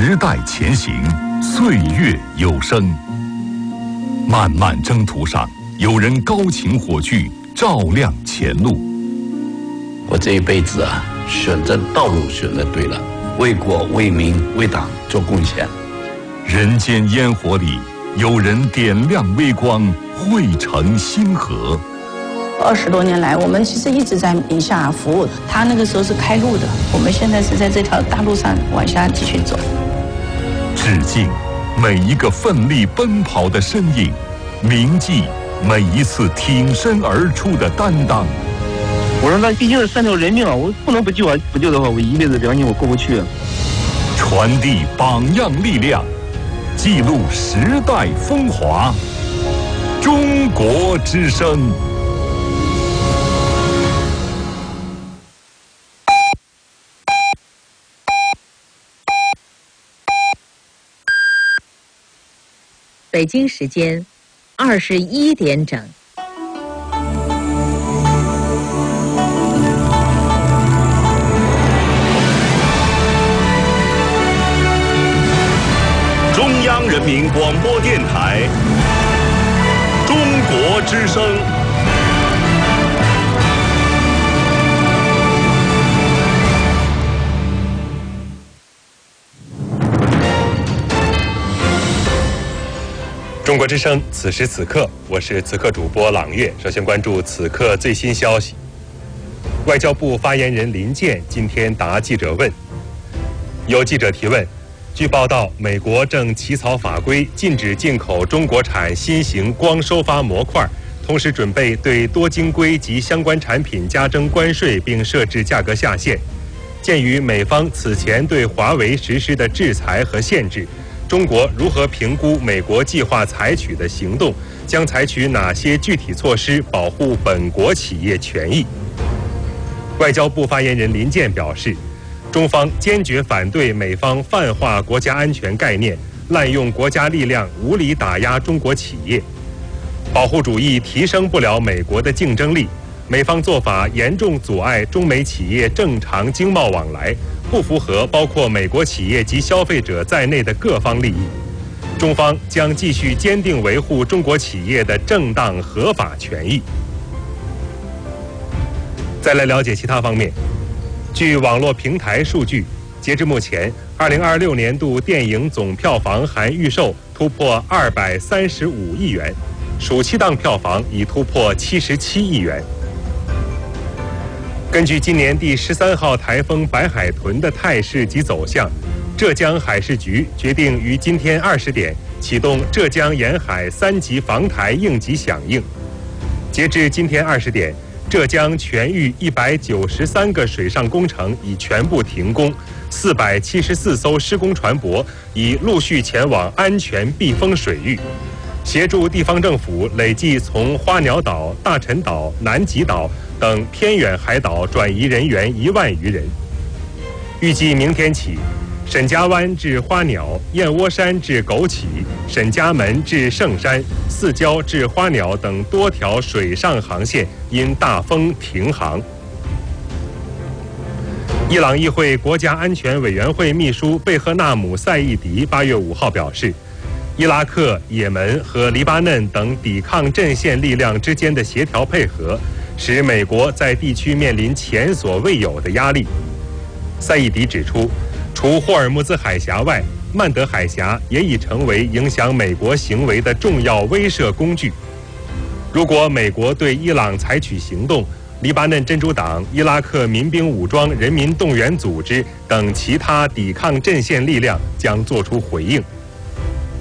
时代前行，岁月有声。漫漫征途上，有人高擎火炬，照亮前路。 我这一辈子啊，选择道路选择对了，为国为民为党做贡献。 人间烟火里，有人点亮微光，汇成星河。 20多年来，我们其实一直在宁夏服务。他那个时候是开路的，我们现在是在这条大路上往下继续走。 致敬每一个奋力奔跑的身影，铭记每一次挺身而出的担当。 我说那毕竟是3条人命啊，我不能不救啊！不救的话，我一辈子良心我过不去。 传递榜样力量，记录时代风华。中国之声。 北京时间21点整。 中央人民广播电台，中国之声。 中国之声，此时此刻，我是此刻主播朗月。首先关注此刻最新消息。外交部发言人林健今天答记者问。有记者提问，据报道，美国正起草法规，禁止进口中国产新型光收发模块，同时准备对多晶硅及相关产品加征关税，并设置价格下限。鉴于美方此前对华为实施的制裁和限制，中国如何评估美国计划采取的行动？将采取哪些具体措施保护本国企业权益？外交部发言人林健表示，中方坚决反对美方泛化国家安全概念，滥用国家力量无理打压中国企业。保护主义提升不了美国的竞争力，美方做法严重阻碍中美企业正常经贸往来，不符合包括美国企业及消费者在内的各方利益。中方将继续坚定维护中国企业的正当合法权益。再来了解其他方面。据网络平台数据，截至目前，2026年度电影总票房含预售突破235亿元，暑期档票房已突破77亿元。根据今年第13号台风白海豚的态势及走向，浙江海事局决定于今天20点启动浙江沿海3级防台应急响应。截至今天20点，浙江全域193个水上工程已全部停工，474艘施工船舶已陆续前往安全避风水域，协助地方政府累计从花鸟岛、大陈岛、南极岛等偏远海岛转移人员1万余人。预计明天起，沈家湾至花鸟、燕窝山至枸杞、沈家门至圣山、四礁至花鸟等多条水上航线因大风停航。伊朗议会国家安全委员会秘书贝赫纳姆·赛义迪8月5号表示，伊拉克、也门和黎巴嫩等抵抗阵线力量之间的协调配合，使美国在地区面临前所未有的压力。赛义迪指出，除霍尔木兹海峡外，曼德海峡也已成为影响美国行为的重要威慑工具。如果美国对伊朗采取行动，黎巴嫩真主党、伊拉克民兵武装人民动员组织等其他抵抗阵线力量将作出回应。